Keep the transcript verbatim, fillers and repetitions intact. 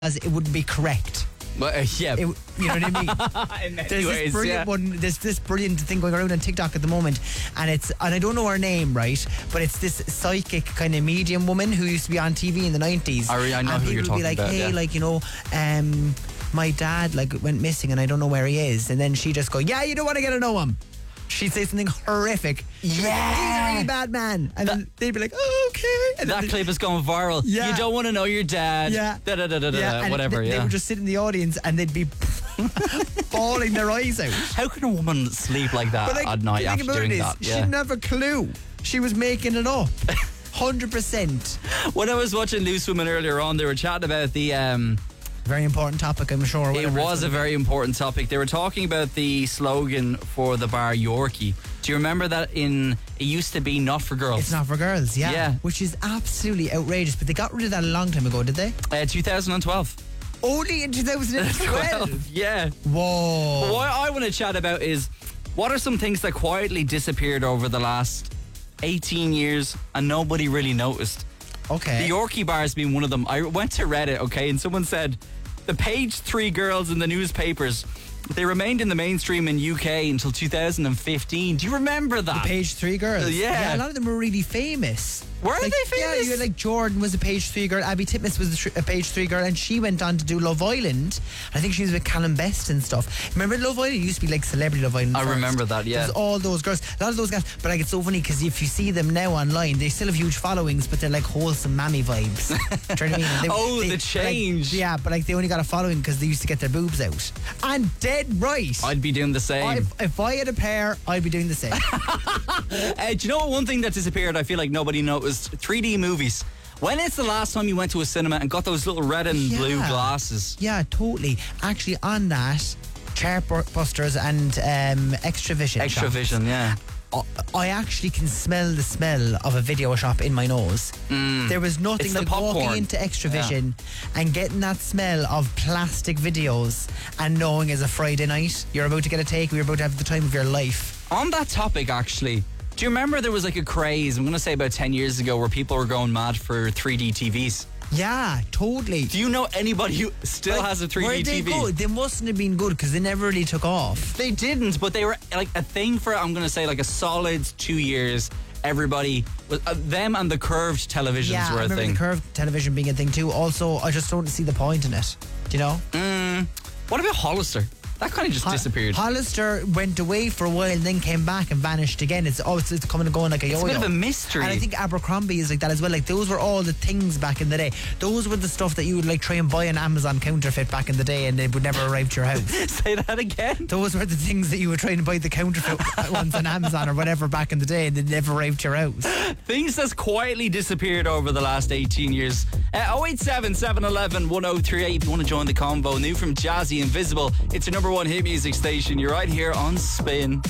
it wouldn't be correct. Well, uh, yeah. It, you know what I mean? In many There's ways, this brilliant yeah. one. There's this brilliant thing going around on TikTok at the moment, and it's and I don't know her name, right? But it's this psychic kind of medium woman who used to be on T V in the nineties. I, re- I know and who you're people talking would be like, about. hey, yeah. like you know, um, my dad like went missing, and I don't know where he is. And then she just go, yeah, you don't want to get to know him. She'd say something horrific. She'd Yeah. be like, he's a really bad man, and That- then they'd be like, oh, okay. And That then clip is going viral. Yeah. You don't want to know your dad. Yeah. Da da da da yeah, da. and Whatever. They, yeah. they would just sit in the audience and they'd be bawling their eyes out. How can a woman sleep like that But like, at night the thing after about doing it is, that? she Yeah. didn't have a clue. She was making it up. one hundred percent. When I was watching Loose Women earlier on, they were chatting about the. Um, Very important topic, I'm sure. it whatever was it's a very important topic. They were talking about the slogan for the bar Yorkie. Do you remember that? In it used to be not for girls. It's not for girls, yeah. Yeah. Which is absolutely outrageous. But they got rid of that a long time ago, did they? Uh, twenty twelve. Only in two thousand twelve. Yeah. Whoa. But what I want to chat about is what are some things that quietly disappeared over the last eighteen years and nobody really noticed. Okay. The Yorkie bar has been one of them. I went to Reddit, okay, and someone said the page three girls in the newspapers, they remained in the mainstream in U K until two thousand fifteen. Do you remember that? The page three girls. Yeah. Yeah, a lot of them were really famous. Were like, they famous? Yeah, you had like Jordan was a page three girl, Abby Titmus was a, tr- a page three girl, and she went on to do Love Island. I think she was with Callum Best and stuff. Remember Love Island? It used to be like Celebrity Love Island. I first. remember that, yeah. There's all those girls, a lot of those guys. But like, it's so funny because if you see them now online, they still have huge followings, but they're like wholesome mammy vibes. Do you know what I mean? And they- Oh, they- the like, change. yeah, but like they only got a following because they used to get their boobs out. And dead right. I'd be doing the same. If, if I had a pair, I'd be doing the same. Uh, do you know what one thing that disappeared I feel like nobody noticed? three D movies. When is the last time you went to a cinema and got those little red and Yeah. blue glasses? Yeah, totally. Actually, on that, Chartbusters and um, Extra Vision. Extra shops, Vision, yeah. I- I actually can smell the smell of a video shop in my nose. There was nothing It's the like popcorn. walking into Extra Yeah. Vision and getting that smell of plastic videos and knowing as a Friday night you're about to get a take, you're about to have the time of your life. On that topic, actually, do you remember there was like a craze, I'm going to say about ten years ago, where people were going mad for three D T Vs? Yeah, totally. Do you know anybody who still Like, has a three D where'd T V? they go? They mustn't have been good because they never really took off. They didn't, but they were like a thing for, I'm going to say, like a solid two years. Everybody, was, uh, them and the curved televisions Yeah, were I a remember thing. the curved television being a thing too. Also, I just don't see the point in it. Do you know? Mm, what about Hollister? That kind of just Ho- disappeared. Hollister went away for a while and then came back and vanished again. It's oh, it's, it's coming and going like a It's a yo-yo. bit of a mystery. And I think Abercrombie is like that as well. Like those were all the things back in the day. Those were the stuff that you would like try and buy on Amazon counterfeit back in the day, and they would never arrive to your house. Say that again. Those were the things that you would try and buy the counterfeit ones on Amazon or whatever back in the day, and they never arrived to your house. Things that's quietly disappeared over the last eighteen years. Uh, oh eight seven, seven one one, one oh three eight if you want to join the combo. New from Jazzy, Invisible. It's your number one hit music station. You're right here on Spin.